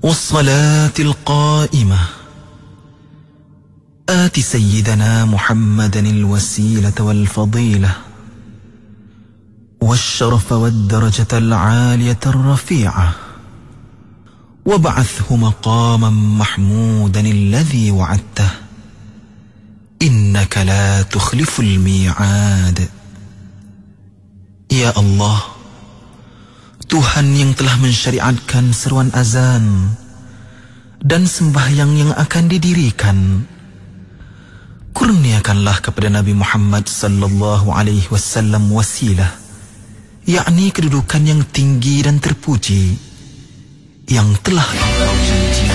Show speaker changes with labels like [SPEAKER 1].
[SPEAKER 1] والصلاة القائمة آت سيدنا محمدا الوسيلة والفضيلة والشرف والدرجة العالية الرفيعة وابعثه مقاما محمودا الذي وعدته إنك لا تخلف الميعاد. Ya Allah, Tuhan yang telah mensyariatkan seruan azan dan sembahyang yang akan didirikan, kurniakanlah kepada Nabi Muhammad sallallahu alaihi wasallam wasilah, yakni kedudukan yang tinggi dan terpuji yang telah Engkau